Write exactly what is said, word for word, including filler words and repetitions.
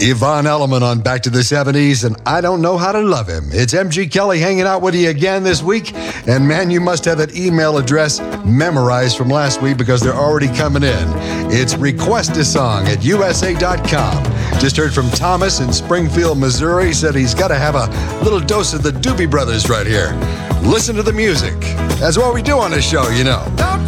Yvonne Elliman on Back to the seventies, and I Don't Know How to Love Him. It's M G Kelly hanging out with you again this week. And man, you must have that email address memorized from last week because they're already coming in. It's request a song at U S A dot com. Just heard from Thomas in Springfield, Missouri. Said he's got to have a little dose of the Doobie Brothers right here. Listen to the music. That's what we do on this show, you know.